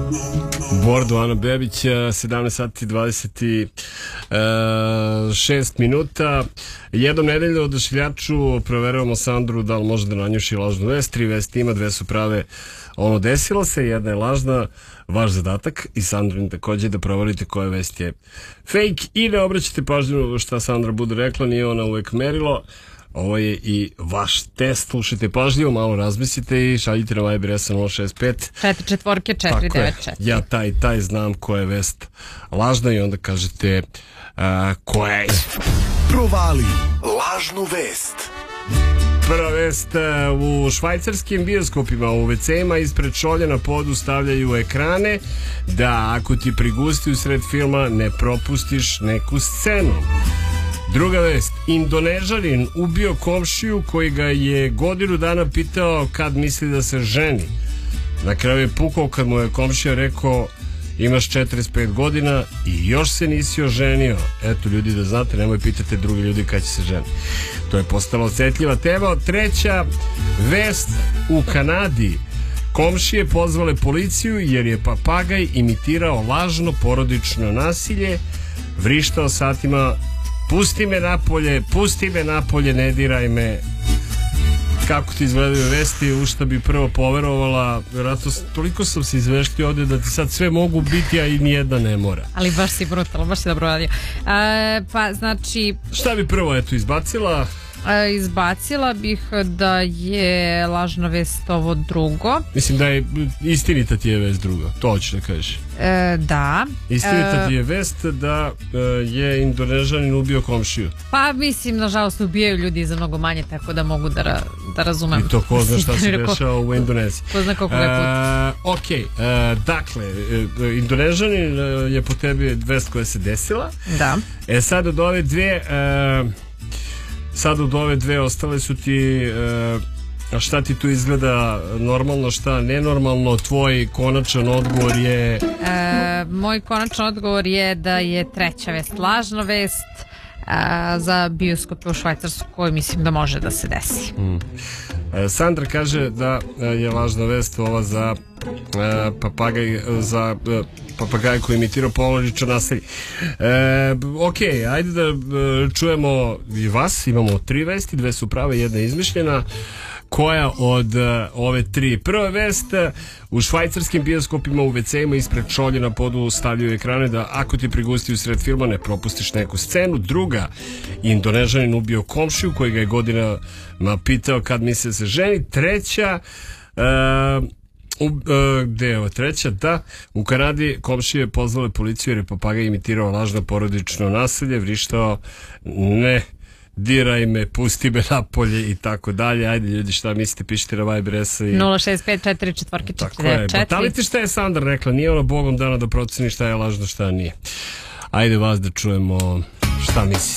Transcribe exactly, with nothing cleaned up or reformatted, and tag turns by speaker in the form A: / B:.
A: Bordo, Ana Bebić, sedamnaest sati dvadeset šest minuta. Jednom nedeljno odašiljaču proveravamo Sandru da li može da nanjuši lažnu vest. Tri vesti ima, dve su prave. Ono desilo se, jedna je lažna, vaš zadatak i Sandrin takođe da proverite koja vest je fake i ne obraćate pažnju šta Sandra bude rekla, nije ona uvek merilo. Ovo je i vaš test, slušajte pažljivo, malo razmislite i šaljite na Viber S nula šest pet
B: četiri četvorke četiri devet četiri.
A: Ja taj taj znam koja je vest lažna i onda kažete uh, koja je.
C: Provali lažnu vest.
A: Prva vest, u švajcarskim bioskopima u ve ce-ima ispred šolje na podu stavljaju ekrane da ako ti prigusti u sred filma ne propustiš neku scenu. Druga vest, Indonežanin ubio komšiju koji ga je godinu dana pitao kad misli da se ženi. Na kraju je pukao kad mu je komšija rekao imaš četrdeset pet godina i još se nisi oženio. Eto ljudi, da znate, nemoj pitate drugi ljudi kad će se ženiti. To je postala osjetljiva tema. Treća vest, u Kanadi komšije pozvale policiju jer je papagaj imitirao lažno porodično nasilje, vrištao satima pusti me napolje, pusti me napolje, ne diraj me. Kako ti izgledaju vesti, u šta bi prvo poverovala, vjerojatno toliko sam se izveštio ovdje da ti sad sve mogu biti, a i nijedna ne mora.
B: Ali baš si brutalno, baš si dobro radio. E, pa znači...
A: Šta bi prvo eto izbacila?
B: E, izbacila bih da je lažna vest ovo drugo.
A: Mislim da je istinita ti je vest drugo, to hoćeš da kažeš.
B: E, da.
A: Istinita ti je vest da e, je Indonežanin ubio komšiju.
B: Pa mislim, nažalost, ubijaju ljudi za mnogo manje, tako da mogu da, ra, da razumem.
A: I to ko zna šta se dešava u Indoneziji.
B: Ko zna koliko je put.
A: E, ok, e, dakle, e, Indonežanin je po tebi vest koja se desila.
B: Da.
A: E sad od ove dve... E, sad od ove dve ostale su ti... E, a šta ti tu izgleda normalno, šta nenormalno? Tvoj konačan odgovor je...
B: E, moj konačan odgovor je da je treća vest lažna vest e, za bioskope u Švajcarskoj, mislim da može da se desi.
A: Mm. E, Sandra kaže da je lažna vest ova za e, papagaj za e, papagaj koji imitirao porodično nasilje. E, ok, ajde da e, čujemo i vas. Imamo tri vesti, dve su prave, jedna je izmišljena. Koja od uh, ove tri? Prva vest, u švajcarskim bioskopima u ve ce-ima ispred šolje na podu stavljaju ekrane da ako ti prigusti u sred filma ne propustiš neku scenu. Druga, Indonežanin ubio komšiju koji ga je godinama pitao kad misli da se ženi. Treća, uh, uh, gde je ova treća? Da, u Kanadi komšije pozvale policiju jer je papagaj imitirao lažno porodično nasilje, vrištao ne diraj me, pusti me napolje i tako dalje. Ajde ljudi, šta mislite, pišite na Viber S i...
B: nula šest pet četiri četvorke četiri devet četiri.
A: Da li ti šta je Sandra rekla? Nije ono bogom dana da proceni šta je lažno, šta nije. Ajde vas da čujemo šta mislite.